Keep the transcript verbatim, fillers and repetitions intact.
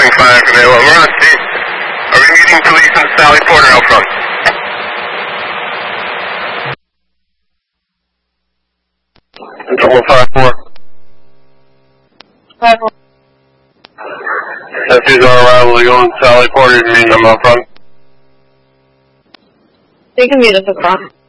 Spring five, we're on state. Are we meeting police and Sally Porter out front? Double five four. Five four. F U's on arrival, you and Sally Porter, you meeting them out front? You can meet us up front.